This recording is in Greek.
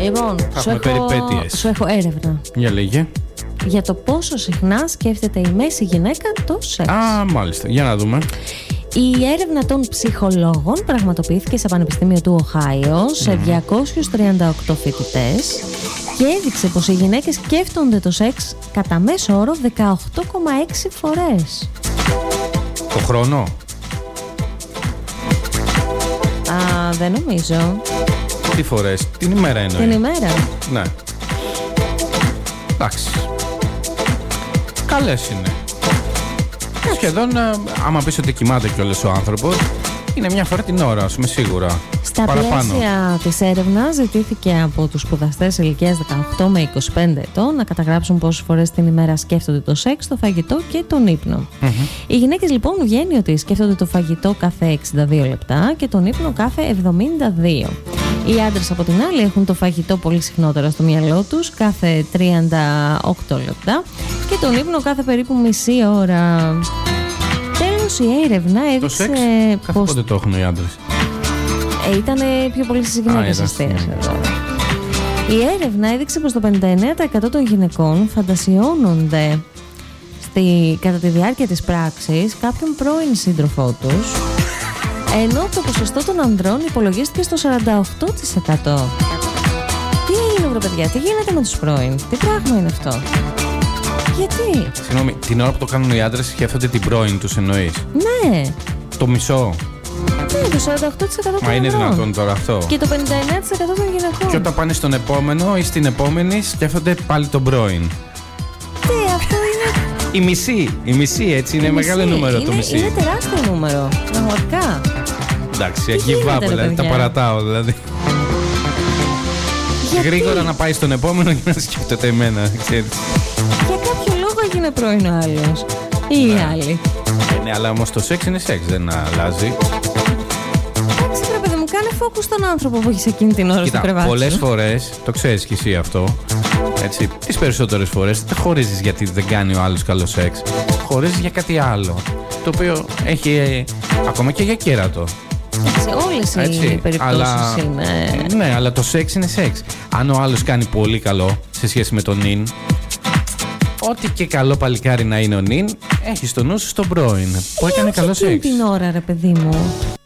Λοιπόν, σου έχω έρευνα. Για λέγε. Για το πόσο συχνά σκέφτεται η μέση γυναίκα το σεξ. Α, μάλιστα. Για να δούμε. Η έρευνα των ψυχολόγων πραγματοποιήθηκε σε Πανεπιστήμιο του Οχάιο σε 238 φοιτητές και έδειξε πως οι γυναίκες σκέφτονται το σεξ κατά μέσο όρο 18,6 φορές. Το χρόνο? Δεν νομίζω. Τι φορές? Την ημέρα εννοεί? Την ημέρα. Ναι. Εντάξει. Καλές είναι. Σχεδόν, άμα πεις ότι κοιμάται κιόλας ο άνθρωπος, είναι μια φορά την ώρα, ας πούμε, σίγουρα. Στα πλαίσια της έρευνας ζητήθηκε από τους σπουδαστές ηλικίας 18 με 25 ετών να καταγράψουν πόσες φορές την ημέρα σκέφτονται το σεξ, το φαγητό και τον ύπνο. Οι γυναίκες λοιπόν βγαίνει ότι σκέφτονται το φαγητό κάθε 62 λεπτά και τον ύπνο κάθε 72. Οι άντρες από την άλλη έχουν το φαγητό πολύ συχνότερα στο μυαλό τους, κάθε 38 λεπτά και τον ύπνο κάθε περίπου μισή ώρα. Τέλος, η έρευνα έδειξε το σεξ, κάθε πότε το έχουν οι άντρες? Ήταν πιο πολύ στις γυναίκες αστείες εδώ. Η έρευνα έδειξε πως το 59% των γυναικών φαντασιώνονται κατά τη διάρκεια της πράξης κάποιον πρώην σύντροφό τους, ενώ το ποσοστό των ανδρών υπολογίστηκε στο 48%. Τι έγινε, βρε παιδιά, τι γίνεται με τους πρώην, τι πράγμα είναι αυτό? Γιατί? Συγγνώμη, την ώρα που το κάνουν οι άντρες σκέφτονται την πρώην τους εννοείς? Ναι. Το μισό? Ναι, το 48% των Μα είναι δυνατόν τώρα αυτό? Και το 59% των γυναικών. Και όταν πάνε στον επόμενο ή στην επόμενη σκέφτονται πάλι τον πρώην. Τι, αυτό είναι... Η μισή έτσι, είναι μεγάλο νούμερο το μισή. Είναι τεράστιο νούμερο, πραγματικά. Εντάξει, give up, δηλαδή, τα παρατάω, δηλαδή. Γιατί? Γρήγορα να πάει στον επόμενο και να σκέφτεται εμένα, ξέρεις. Για κάποιο λόγο έγινε πρώην ο άλλος ή η άλλη. Ναι, αλλά όμως το σεξ είναι σεξ, δεν αλλάζει. Εντάξει, ρε παιδί μου, κάνε focus στον άνθρωπο που έχεις εκείνη την ώρα στο κρεβάτι. Πολλές φορές, το ξέρεις κι εσύ αυτό, έτσι, τις περισσότερες φορές δεν χωρίζεις γιατί δεν κάνει ο άλλος καλό σεξ. Χωρίζεις για κάτι άλλο, το οποίο έχει ακόμα και για κέρατο. Όλες οι περιπτώσεις είναι... Ναι, αλλά το σεξ είναι σεξ. Αν ο άλλος κάνει πολύ καλό σε σχέση με τον νυν, ό,τι και καλό παλικάρι να είναι ο νυν, έχει στο νου σου στον πρώην που έκανε καλό σεξ. Την ώρα, ρε παιδί μου.